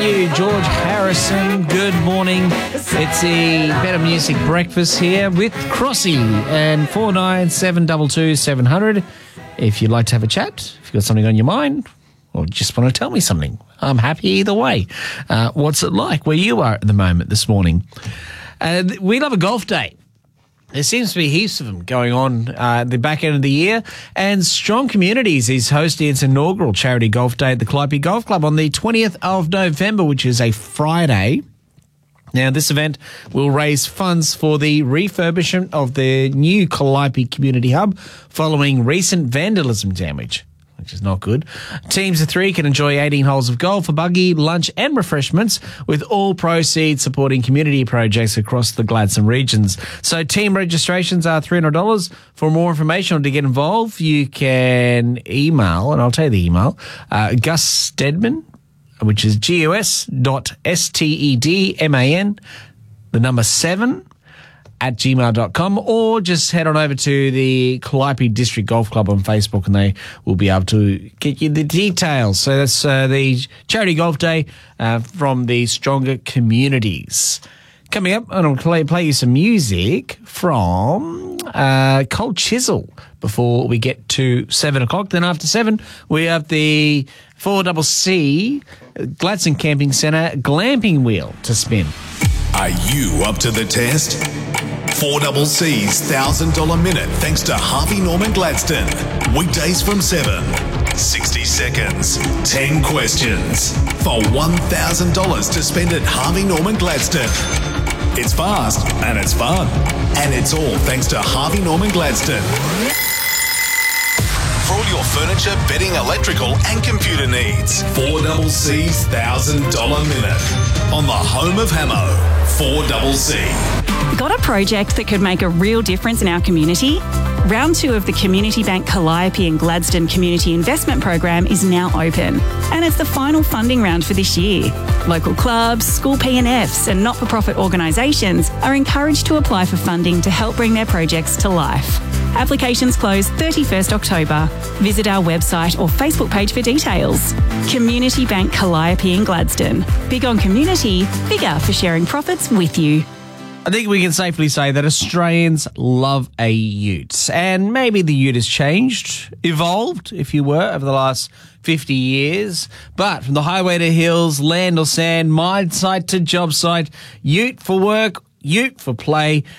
you, George Harrison. Good morning. It's the Better Music Breakfast here with Crossy and 49722700. If you'd like to have a chat, if you've got something on your mind or just want to tell me something, I'm happy either way. What's it like where you are at the moment this morning? We love a golf day. There seems to be heaps of them going on at the back end of the year. And Strong Communities is hosting its inaugural charity golf day at the Calliope Golf Club on the 20th of November, which is a Friday. Now, this event will raise funds for the refurbishment of the new Calliope Community Hub following recent vandalism damage, which is not good. Teams of 3 can enjoy 18 holes of golf, a buggy, lunch and refreshments, with all proceeds supporting community projects across the Gladstone regions. So team registrations are $300. For more information or to get involved, you can email, and I'll tell you the email, Gus Stedman, which is gus.stedman, the number 7, at gmail.com, or just head on over to the Calliope District Golf Club on Facebook and they will be able to get you the details. So that's the Charity Golf Day from the Stronger Communities. Coming up, and I'll play you some music from Cold Chisel before we get to 7 o'clock. Then after 7, we have the 4CC Gladstone Camping Centre glamping wheel to spin. Are you up to the test? 4CC's $1,000 minute thanks to Harvey Norman Gladstone. Weekdays from 7. 60 seconds. 10 questions. For $1,000 to spend at Harvey Norman Gladstone. It's fast and it's fun. And it's all thanks to Harvey Norman Gladstone. For all your furniture, bedding, electrical and computer needs. 4CC's $1,000 minute. On the home of Hamo. 4CC. Got a project that could make a real difference in our community? Round 2 of the Community Bank Calliope and Gladstone Community Investment Program is now open, and it's the final funding round for this year. Local clubs, school P&Fs and not-for-profit organisations are encouraged to apply for funding to help bring their projects to life. Applications close 31st October. Visit our website or Facebook page for details. Community Bank Calliope and Gladstone. Big on community, bigger for sharing profits with you. I think we can safely say that Australians love a ute. And maybe the ute has changed, evolved, if you were, over the last 50 years. But from the highway to hills, land or sand, mine site to job site, ute for work, ute for play,